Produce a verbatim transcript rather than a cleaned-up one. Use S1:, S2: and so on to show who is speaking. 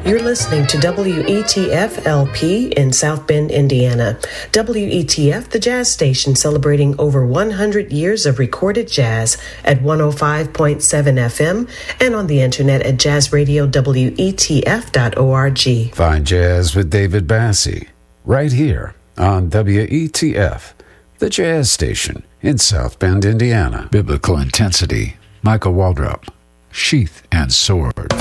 S1: You're listening to W E T F L P in South Bend, Indiana. W E T F, the jazz station celebrating over one hundred years of recorded jazz at one oh five point seven F M and on the internet at jazz radio w e t f dot org.
S2: Find Jazz with David Bassie right here on W E T F, the jazz station in South Bend, Indiana. Biblical Intensity, Michael Waldrop, Sheath and Sword.